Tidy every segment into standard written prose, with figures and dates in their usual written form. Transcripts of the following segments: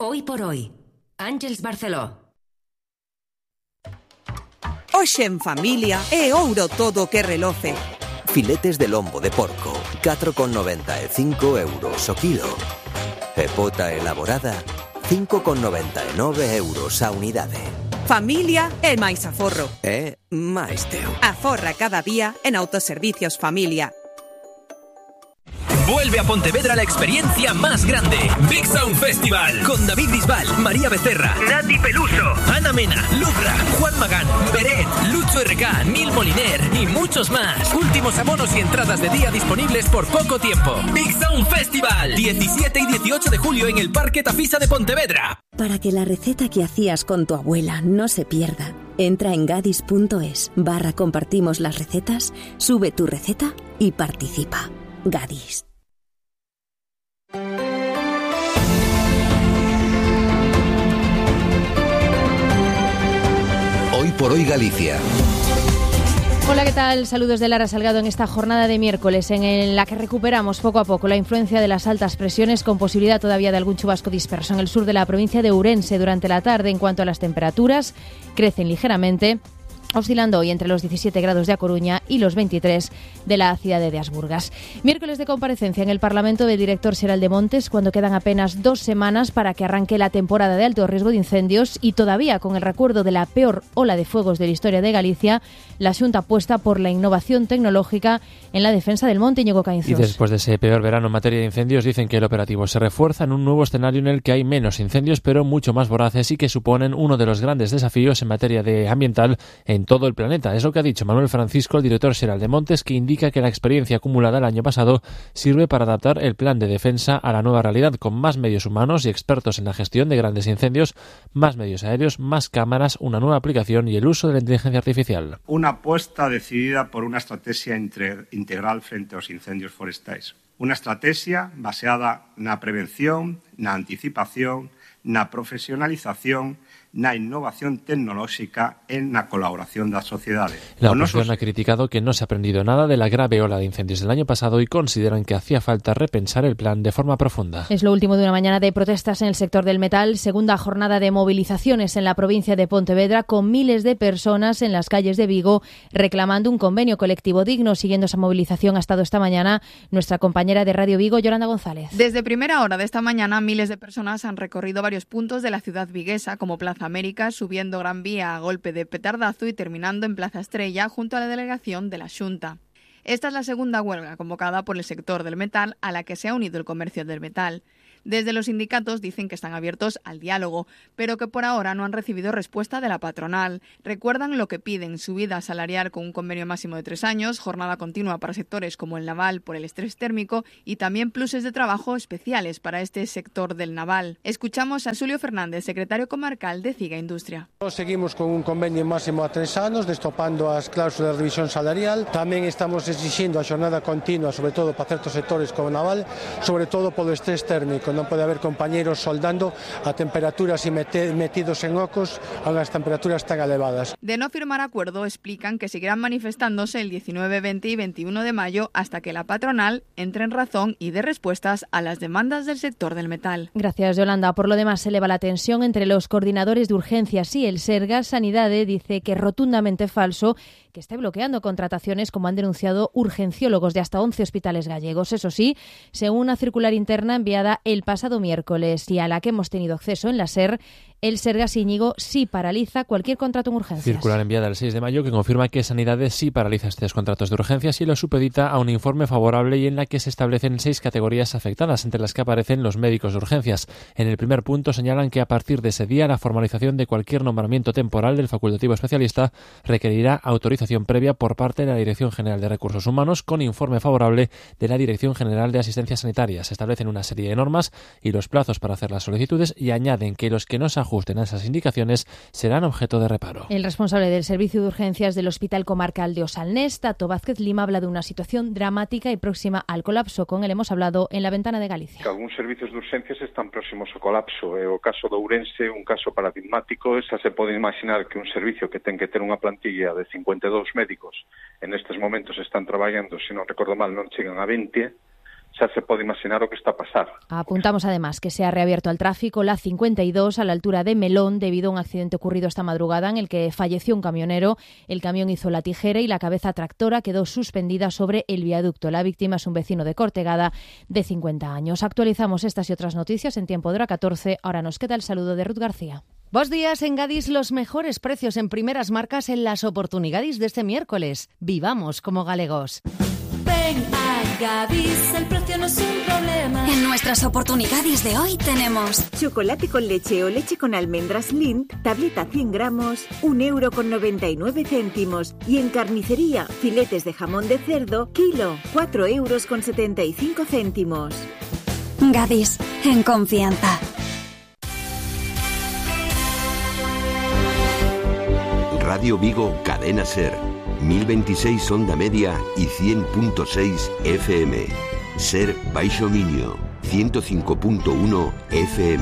Hoy por hoy, Ángels Barceló. Hoxe en familia é ouro todo o que reloce. Filetes de lombo de porco, 4,95 euros o kilo. E pota elaborada, 5,99 euros a unidade. Familia é máis aforro. É máis teu. Aforra cada día en Autoservicios Familia. Vuelve a Pontevedra la experiencia más grande. Big Sound Festival. Con David Bisbal, María Becerra, Nati Peluso, Ana Mena, Lucra, Juan Magán, Beret, Lucho RK, Neil Moliner y muchos más. Últimos abonos y entradas de día disponibles por poco tiempo. Big Sound Festival. 17 y 18 de julio en el Parque Tafisa de Pontevedra. Para que la receta que hacías con tu abuela no se pierda, entra en gadis.es/compartimos las recetas, sube tu receta y participa. Gadis. Hoy por hoy Galicia. Hola, ¿qué tal? Saludos de Lara Salgado en esta jornada de miércoles en la que recuperamos poco a poco la influencia de las altas presiones con posibilidad todavía de algún chubasco disperso en el sur de la provincia de Ourense durante la tarde. En cuanto a las temperaturas, crecen ligeramente, oscilando hoy entre los 17 grados de A Coruña y los 23 de la ciudad de Asburgas. Miércoles de comparecencia en el Parlamento del director xeral de Montes, cuando quedan apenas 2 semanas para que arranque la temporada de alto riesgo de incendios y todavía con el recuerdo de la peor ola de fuegos de la historia de Galicia, la Xunta apuesta por la innovación tecnológica en la defensa del monte. Íñigo Caínzos. Y después de ese peor verano en materia de incendios, dicen que el operativo se refuerza en un nuevo escenario en el que hay menos incendios, pero mucho más voraces y que suponen uno de los grandes desafíos en materia de ambiental en todo el planeta. Es lo que ha dicho Manuel Francisco, el director xeral de Montes, que indica que la experiencia acumulada el año pasado sirve para adaptar el plan de defensa a la nueva realidad, con más medios humanos y expertos en la gestión de grandes incendios, más medios aéreos, más cámaras, una nueva aplicación y el uso de la inteligencia artificial. Una apuesta decidida por una estrategia integral frente aos incendios forestais. Unha estrategia baseada na prevención, na anticipación, na profesionalización, na innovación tecnolóxica e na colaboración da sociedade. La oposición ha criticado que no se ha aprendido nada de la grave ola de incendios del año pasado y consideran que hacía falta repensar el plan de forma profunda. Es lo último de una mañana de protestas en el sector del metal, segunda jornada de movilizaciones en la provincia de Pontevedra, con miles de personas en las calles de Vigo reclamando un convenio colectivo digno. Siguiendo esa movilización ha estado esta mañana nuestra compañera de Radio Vigo, Yolanda González. Desde primera hora de esta mañana, miles de personas han recorrido varios puntos de la ciudad viguesa, como Plaza América, subiendo Gran Vía a golpe de petardazo y terminando en Plaza Estrella junto a la delegación de la Xunta. Esta es la segunda huelga convocada por el sector del metal a la que se ha unido el comercio del metal. Desde los sindicatos dicen que están abiertos al diálogo, pero que por ahora no han recibido respuesta de la patronal. Recuerdan lo que piden: subida salarial con un convenio máximo de 3 años, jornada continua para sectores como el naval por el estrés térmico y también pluses de trabajo especiales para este sector del naval. Escuchamos a Xulio Fernández, secretario comarcal de CIGA Industria. Seguimos con un convenio máximo a 3 anos, destopando as cláusulas de revisión salarial. Tamén estamos exigindo a xornada continua, sobre todo para certos sectores como o naval, sobre todo polo estrés térmico. Non pode haber compañeiros soldando a temperaturas e metidos en ocos a las temperaturas tan elevadas. De no firmar acuerdo, explican que seguirán manifestándose el 19, 20 y 21 de mayo hasta que la patronal entre en razón y dé respuestas a las demandas del sector del metal. Gracias, Yolanda. Por lo demás, se eleva la tensión entre los coordinadores de urgencias y el Sergas. Sanidade dice que es rotundamente falso que esté bloqueando contrataciones, como han denunciado urgenciólogos de hasta 11 hospitales gallegos. Eso sí, según una circular interna enviada el pasado miércoles y a la que hemos tenido acceso en la SER, el Sergas, Íñigo, sí paraliza cualquier contrato en urgencias. Circular enviada el 6 de mayo que confirma que Sanidades sí paraliza estos contratos de urgencias y lo supedita a un informe favorable y en la que se establecen 6 categorías afectadas, entre las que aparecen los médicos de urgencias. En el primer punto señalan que a partir de ese día la formalización de cualquier nombramiento temporal del facultativo especialista requerirá autorización previa por parte de la Dirección General de Recursos Humanos con informe favorable de la Dirección General de Asistencia Sanitaria. Se establecen una serie de normas y los plazos para hacer las solicitudes y añaden que los que no se ajusten a esas indicaciones serán objeto de reparo. El responsable del servicio de urgencias del Hospital Comarcal de Osalnés, Tato Vázquez Lima, habla de una situación dramática y próxima al colapso. Con él hemos hablado en La Ventana de Galicia. Que algúns servicios de urgencias están próximos ao colapso. É o caso de Ourense, un caso paradigmático. Xa se pode imaginar que un servicio que ten que ter unha plantilla de 52 médicos en estes momentos están traballando, se non recordo mal, non chegan a 20. xa se pode imaginar o que está a pasar. Apuntamos además que se ha reabierto al tráfico la 52 a la altura de Melón debido a un accidente ocurrido esta madrugada en el que falleció un camionero. El camión hizo la tijera y la cabeza tractora quedó suspendida sobre el viaducto. La víctima es un vecino de Cortegada de 50 años. Actualizamos estas y otras noticias en tiempo de hora 14. Ahora nos queda el saludo de Ruth García. Bos días. En Gadis, los mejores precios en primeras marcas en las oportunidades de este miércoles. Vivamos como galegos. Ven a Gadis, el precio no es un problema. En nuestras oportunidades de hoy tenemos chocolate con leche o leche con almendras Lindt, tableta 100 gramos, 1,99 €. Y en carnicería, filetes de jamón de cerdo, kilo, 4,75 €. Gadis, en confianza. Radio Vigo, Cadena Ser, 1026 onda media y 100.6 FM. Ser Baixo Miño, 105.1 FM.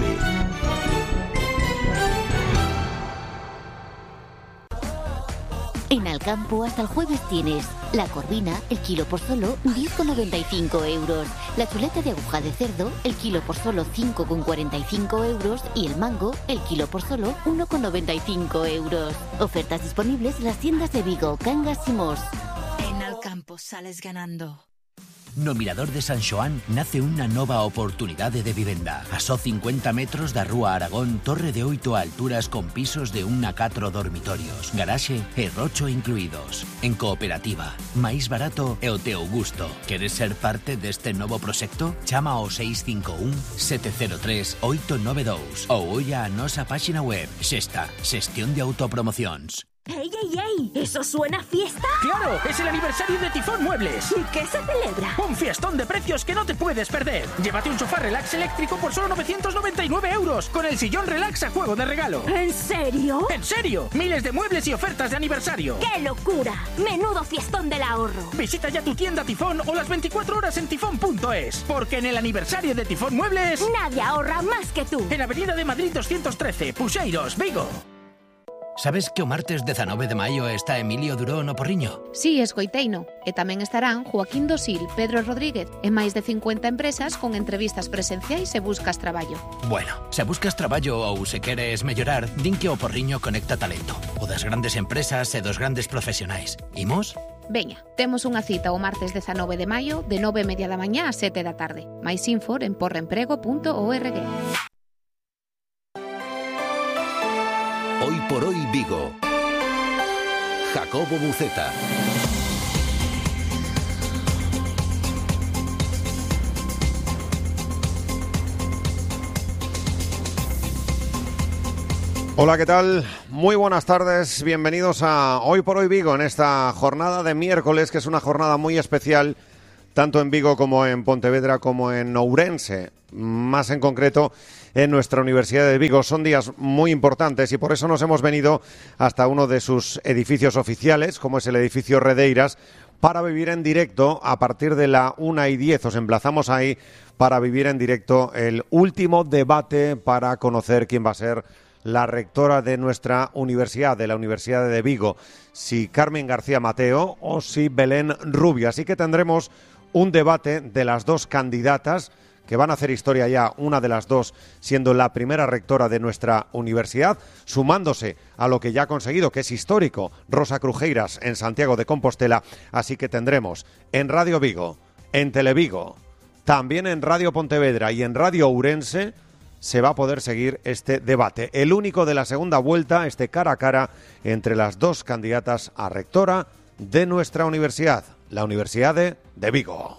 En Alcampo hasta el jueves tienes la corvina, el kilo por solo 10,95 €. La chuleta de aguja de cerdo, el kilo por solo 5,45 € y el mango, el kilo por solo 1,95 €. Ofertas disponibles en las tiendas de Vigo, Cangas y Mos. En Alcampo sales ganando. No Mirador de San Xoán nace unha nova oportunidade de vivenda. A só 50 metros da Rúa Aragón, torre de 8 alturas con pisos de 1 a 4 dormitorios, garaxe e rocho incluídos. En cooperativa, máis barato e o teu gusto. Queres ser parte deste novo proxecto? Chama ao 651 703 892 ou olla a nosa páxina web. Xesta, xestión de autopromocións. ¡Ey, ey, ey! ¿Eso suena a fiesta? ¡Claro! ¡Es el aniversario de Tifón Muebles! ¿Y qué se celebra? ¡Un fiestón de precios que no te puedes perder! Llévate un sofá relax eléctrico por solo 999 € con el sillón relax a juego de regalo. ¿En serio? ¡En serio! Miles de muebles y ofertas de aniversario. ¡Qué locura! ¡Menudo fiestón del ahorro! Visita ya tu tienda Tifón o las 24 horas en tifón.es, porque en el aniversario de Tifón Muebles nadie ahorra más que tú. En Avenida de Madrid 213, Puxeiros, Vigo. Sabes que o martes 19 de maio está Emilio Duró no Porriño? Sí, escoiteino. E tamén estarán Joaquín Dosil, Pedro Rodríguez e máis de 50 empresas con entrevistas presenciais se buscas traballo. Bueno, se buscas traballo ou se queres mellorar, din que o Porriño conecta talento. O das grandes empresas e dos grandes profesionais. Imos? Veña, temos unha cita o martes 19 de maio de 9:30 da mañá a 7 da tarde. Máis info en porreemprego.org. Hoy por hoy Vigo. Jacobo Buceta. Hola, ¿qué tal? Muy buenas tardes, bienvenidos a Hoy por Hoy Vigo en esta jornada de miércoles, que es una jornada muy especial, tanto en Vigo como en Pontevedra como en Ourense, más en concreto en nuestra Universidad de Vigo. Son días muy importantes y por eso nos hemos venido hasta uno de sus edificios oficiales, como es el edificio Redeiras, para vivir en directo a partir de la 1:10. Os emplazamos ahí para vivir en directo el último debate para conocer quién va a ser la rectora de nuestra universidad, de la Universidad de Vigo, si Carmen García Mateo o si Belén Rubio. Así que tendremos un debate de las dos candidatas que van a hacer historia ya, una de las dos siendo la primera rectora de nuestra universidad, sumándose a lo que ya ha conseguido, que es histórico, Rosa Crujeiras en Santiago de Compostela. Así que tendremos en Radio Vigo, en Televigo, también en Radio Pontevedra y en Radio Ourense, se va a poder seguir este debate, el único de la segunda vuelta, este cara a cara entre las dos candidatas a rectora de nuestra universidad, la Universidad de Vigo.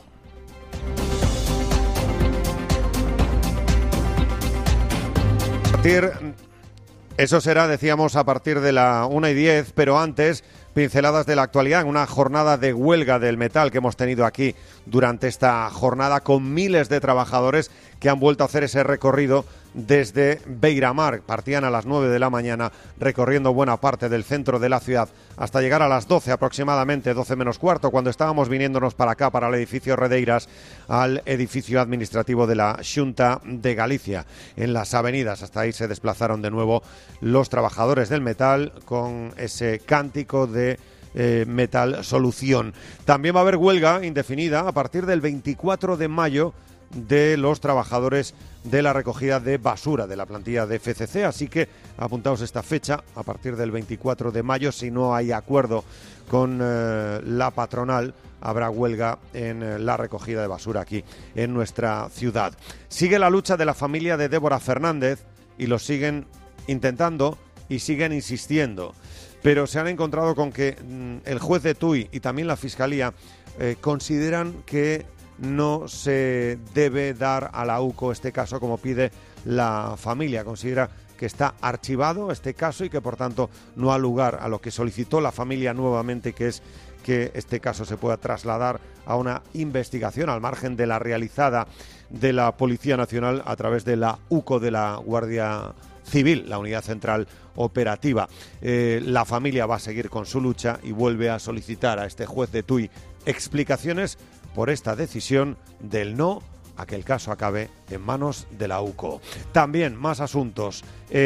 Eso será, decíamos, a partir de la 1:10, pero antes, pinceladas de la actualidad en una jornada de huelga del metal que hemos tenido aquí durante esta jornada, con miles de trabajadores que han vuelto a hacer ese recorrido desde Beiramar. Partían a las 9 de la mañana recorriendo buena parte del centro de la ciudad hasta llegar a las 12 aproximadamente, 12 menos cuarto, cuando estábamos viniéndonos para acá, para el edificio Redeiras, al edificio administrativo de la Xunta de Galicia. En las avenidas, hasta ahí se desplazaron de nuevo los trabajadores del metal con ese cántico de Metal Solución. También va a haber huelga indefinida a partir del 24 de mayo de los trabajadores de la recogida de basura de la plantilla de FCC, así que apuntaos esta fecha, a partir del 24 de mayo, si no hay acuerdo con la patronal, habrá huelga en la recogida de basura aquí en nuestra ciudad. Sigue la lucha de la familia de Débora Fernández y lo siguen intentando y siguen insistiendo, pero se han encontrado con que el juez de Tui y también la Fiscalía consideran que no se debe dar a la UCO este caso como pide la familia. Considera que está archivado este caso y que por tanto no ha lugar a lo que solicitó la familia nuevamente, que es que este caso se pueda trasladar a una investigación al margen de la realizada de la Policía Nacional a través de la UCO de la Guardia Civil, la Unidad Central Operativa. La familia va a seguir con su lucha y vuelve a solicitar a este juez de Tui explicaciones por esta decisión del no a que el caso acabe en manos de la UCO. También más asuntos.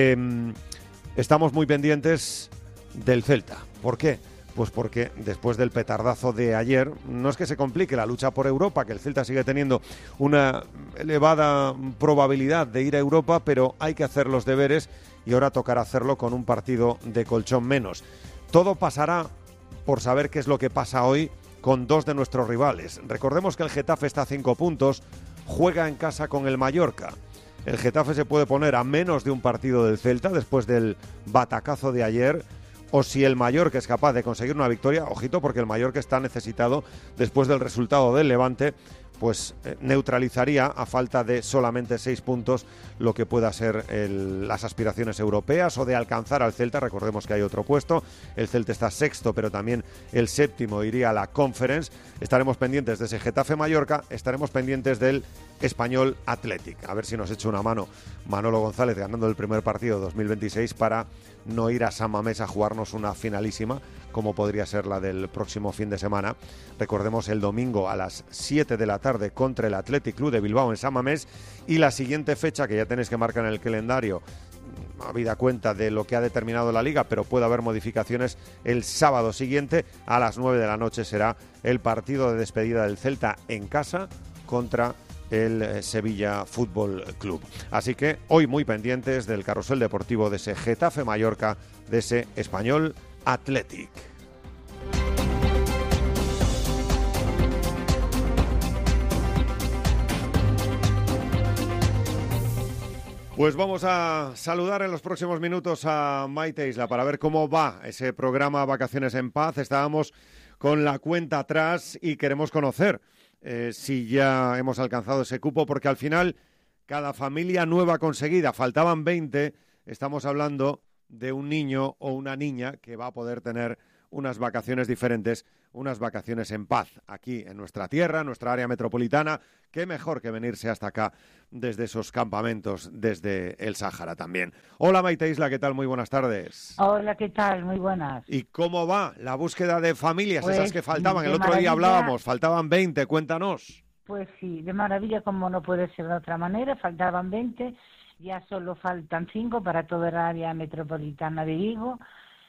Estamos muy pendientes del Celta. ¿Por qué? Pues porque después del petardazo de ayer, no es que se complique la lucha por Europa, que el Celta sigue teniendo una elevada probabilidad de ir a Europa, pero hay que hacer los deberes y ahora tocará hacerlo con un partido de colchón menos. Todo pasará por saber qué es lo que pasa hoy con dos de nuestros rivales. Recordemos que el Getafe está a 5 puntos, juega en casa con el Mallorca. El Getafe se puede poner a menos de un partido del Celta después del batacazo de ayer, o si el Mallorca es capaz de conseguir una victoria, ojito, porque el Mallorca está necesitado después del resultado del Levante, pues neutralizaría a falta de solamente 6 puntos lo que pueda ser las aspiraciones europeas o de alcanzar al Celta. Recordemos que hay otro puesto, el Celta está sexto, pero también el séptimo iría a la Conference. Estaremos pendientes de ese Getafe-Mallorca, estaremos pendientes del Español Athletic, a ver si nos echa una mano Manolo González ganando el primer partido 2026 para no ir a San Mamés a jugarnos una finalísima como podría ser la del próximo fin de semana. Recordemos el domingo a las 7 de la tarde contra el Athletic Club de Bilbao en San Mamés, y la siguiente fecha que ya tenéis que marcar en el calendario, habida cuenta de lo que ha determinado la Liga, pero puede haber modificaciones, el sábado siguiente a las 9 de la noche será el partido de despedida del Celta en casa contra el Sevilla Fútbol Club. Así que hoy muy pendientes del carrusel deportivo de ese Getafe Mallorca, de ese Español Athletic. Pues vamos a saludar en los próximos minutos a Maite Isla para ver cómo va ese programa Vacaciones en Paz. Estábamos con la cuenta atrás y queremos conocer si ya hemos alcanzado ese cupo, porque al final cada familia nueva conseguida, faltaban 20, estamos hablando de un niño o una niña que va a poder tener unas vacaciones diferentes, unas vacaciones en paz, aquí en nuestra tierra, en nuestra área metropolitana. Qué mejor que venirse hasta acá desde esos campamentos, desde el Sáhara también. Hola Maite Isla, ¿qué tal? Muy buenas tardes. Hola, ¿qué tal? Muy buenas. ¿Y cómo va la búsqueda de familias, pues, esas que faltaban? El otro maravilla. día hablábamos, faltaban 20, cuéntanos. Pues sí, de maravilla, como no puede ser de otra manera, faltaban 20, ya solo faltan 5 para toda el área metropolitana de Vigo.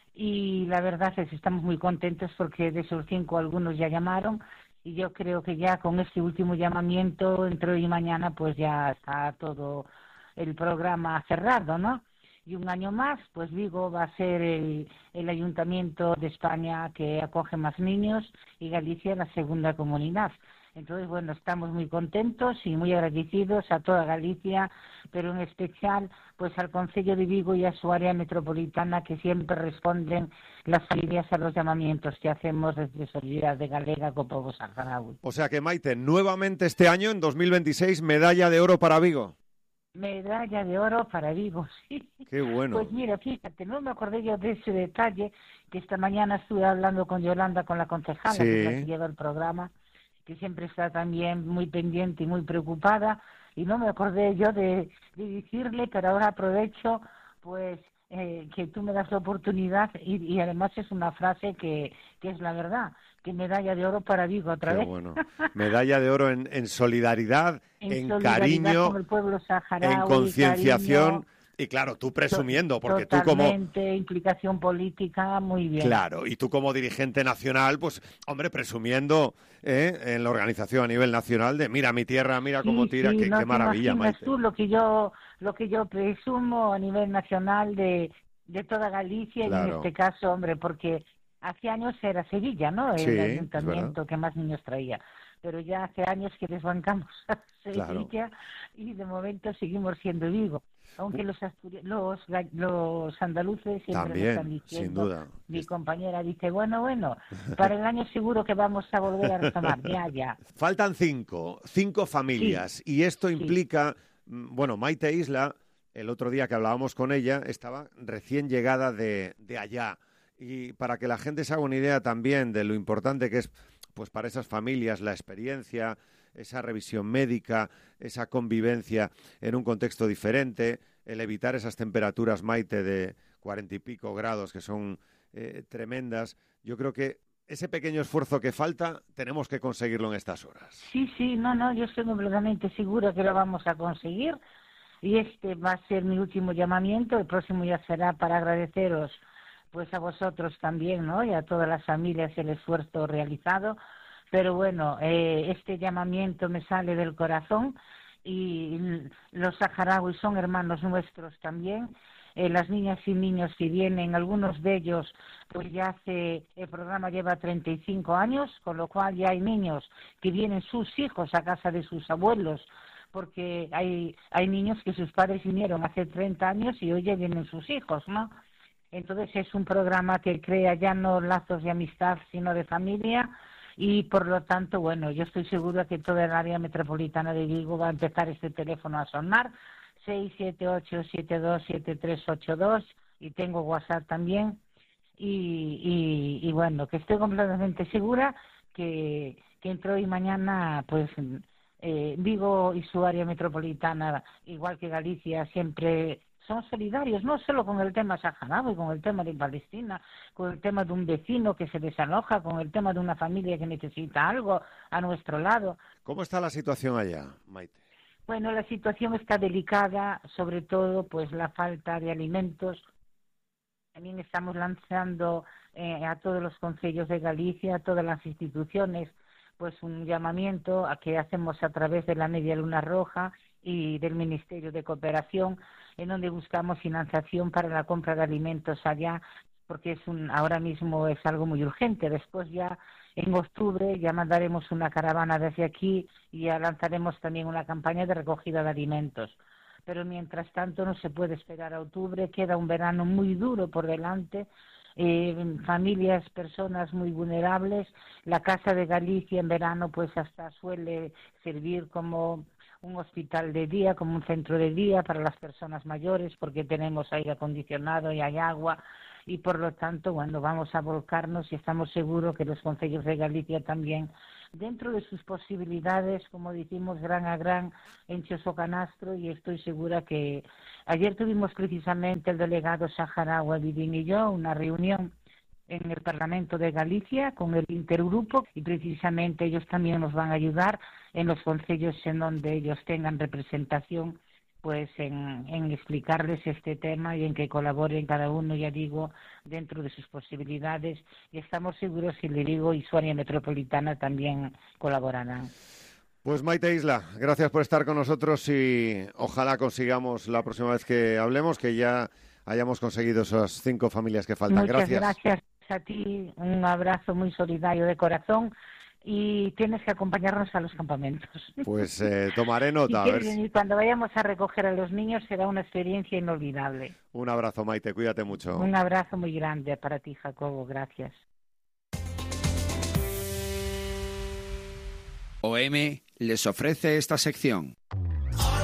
Y la verdad es que estamos muy contentos porque de esos 5 algunos ya llamaron, y yo creo que ya con este último llamamiento entre hoy y mañana pues ya está todo el programa cerrado, ¿no? Y un año más pues Vigo va a ser el ayuntamiento de España que acoge más niños, y Galicia la segunda comunidad. Entonces, bueno, estamos muy contentos y muy agradecidos a toda Galicia, pero en especial pues al Concello de Vigo y a su área metropolitana, que siempre responden las familias a los llamamientos que hacemos desde Solidaridad Galega con Pobo Saharaui. O sea que, Maite, nuevamente este año, en 2026, medalla de oro para Vigo. Medalla de oro para Vigo, sí. Qué bueno. Pues mira, fíjate, no me acordé yo de ese detalle, que esta mañana estuve hablando con Yolanda, con la concejala, sí, que es la que lleva el programa, que siempre está también muy pendiente y muy preocupada, y no me acordé yo de decirle, pero ahora aprovecho pues que tú me das la oportunidad, y además es una frase que es la verdad, que medalla de oro para Vigo otra vez. Bueno. Medalla de oro en solidaridad, en solidaridad cariño, con el pueblo saharaui, en concienciación, cariño, Y claro, tú presumiendo, porque tú como... Totalmente, implicación política, muy bien. Claro, y tú como dirigente nacional, pues, hombre, presumiendo en la organización a nivel nacional de mira mi tierra, mira cómo tira, qué maravilla, Maite. Tú lo que yo presumo a nivel nacional de toda Galicia, claro. Y en este caso, hombre, porque hace años era Sevilla, ¿no? El ayuntamiento que más niños traía. Pero ya hace años que desbancamos a Sevilla, claro. Y de momento seguimos siendo Vigo. Aunque los andaluces siempre también, están diciendo, sin duda. Mi compañera dice, bueno, para el año seguro que vamos a volver a retomar, ya. Faltan cinco familias, y esto implica, bueno, Maite Isla, el otro día que hablábamos con ella, estaba recién llegada de allá, y para que la gente se haga una idea también de lo importante que es, pues para esas familias, la experiencia, esa revisión médica, esa convivencia en un contexto diferente, el evitar esas temperaturas, Maite, de 40 y pico grados que son tremendas. Yo creo que ese pequeño esfuerzo que falta tenemos que conseguirlo en estas horas. Sí, yo estoy completamente segura que lo vamos a conseguir, y este va a ser mi último llamamiento. El próximo ya será para agradeceros pues a vosotros también, ¿no? Y a todas las familias el esfuerzo realizado. Pero bueno, este llamamiento me sale del corazón, y los saharauis son hermanos nuestros también. Las niñas y niños que vienen, algunos de ellos, pues ya el programa lleva 35 años, con lo cual ya hay niños que vienen sus hijos a casa de sus abuelos, porque hay niños que sus padres vinieron hace 30 años y hoy ya vienen sus hijos, ¿no? Entonces es un programa que crea ya no lazos de amistad, sino de familia. Y por lo tanto, bueno, yo estoy segura que toda el área metropolitana de Vigo va a empezar este teléfono a sonar, 678-727382, y tengo WhatsApp también. Y bueno, que estoy completamente segura que entre hoy y mañana, pues Vigo y su área metropolitana, igual que Galicia, siempre son solidarios, no solo con el tema saharaui, con el tema de Palestina, con el tema de un vecino que se desaloja, con el tema de una familia que necesita algo a nuestro lado. ¿Cómo está la situación allá, Maite? Bueno, la situación está delicada, sobre todo pues la falta de alimentos. También estamos lanzando a todos los concellos de Galicia, a todas las instituciones, pues un llamamiento a que hacemos a través de la Media Luna Roja y del Ministerio de Cooperación, en donde buscamos financiación para la compra de alimentos allá, porque ahora mismo es algo muy urgente. Después ya en octubre ya mandaremos una caravana desde aquí y ya lanzaremos también una campaña de recogida de alimentos. Pero mientras tanto no se puede esperar a octubre, queda un verano muy duro por delante. Familias, personas muy vulnerables. La Casa de Galicia en verano pues hasta suele servir como un hospital de día, como un centro de día para las personas mayores, porque tenemos aire acondicionado y hay agua, y por lo tanto, bueno, vamos a volcarnos, y estamos seguros que los concellos de Galicia también, dentro de sus posibilidades, como decimos, gran a gran, enche o canastro, y estoy segura que ayer tuvimos precisamente el delegado saharaui Vidín y yo una reunión en el Parlamento de Galicia con el intergrupo, y precisamente ellos también nos van a ayudar en los concellos en donde ellos tengan representación, pues en explicarles este tema y en que colaboren cada uno, ya digo, dentro de sus posibilidades, y estamos seguros que le digo y su área metropolitana también colaborarán. Pues Maite Isla, gracias por estar con nosotros, y ojalá consigamos la próxima vez que hablemos que ya hayamos conseguido esas 5 familias que faltan. Muchas gracias a ti, un abrazo muy solidario de corazón, y tienes que acompañarnos a los campamentos. Pues tomaré nota. Y cuando vayamos a recoger a los niños será una experiencia inolvidable. Un abrazo, Maite, cuídate mucho. Un abrazo muy grande para ti, Jacobo, gracias. OM les ofrece esta sección.